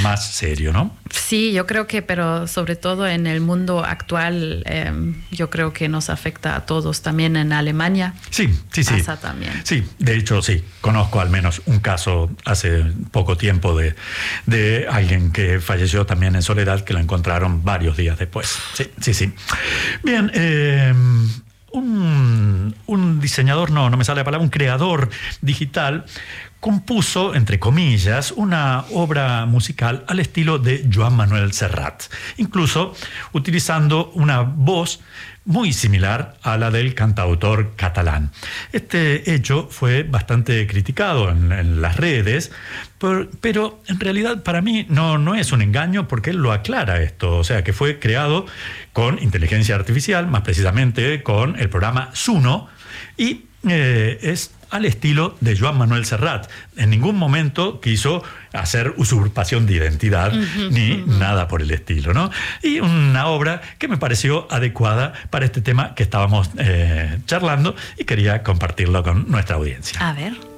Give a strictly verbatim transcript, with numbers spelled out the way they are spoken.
más serio, ¿no? Sí, yo creo que, pero sobre todo en el mundo actual, eh, yo creo que nos afecta a todos, también en Alemania. Sí, sí, sí. Pasa también. Sí, de hecho, sí, conozco al menos un caso hace poco tiempo de, de alguien que falleció también en soledad, que lo encontraron varios días después. Sí, sí, sí. Bien, eh, un, un diseñador, no, no me sale la palabra, un creador digital compuso, entre comillas, una obra musical al estilo de Joan Manuel Serrat, incluso utilizando una voz muy similar a la del cantautor catalán. Este hecho fue bastante criticado en, en las redes, pero, pero en realidad para mí no, no es un engaño, porque él lo aclara esto, o sea que fue creado con inteligencia artificial, más precisamente con el programa Suno, y eh, es al estilo de Joan Manuel Serrat. En ningún momento quiso hacer usurpación de identidad, uh-huh, ni uh-huh. nada por el estilo, ¿no? Y una obra que me pareció adecuada para este tema que estábamos eh, charlando, y quería compartirlo con nuestra audiencia. A ver.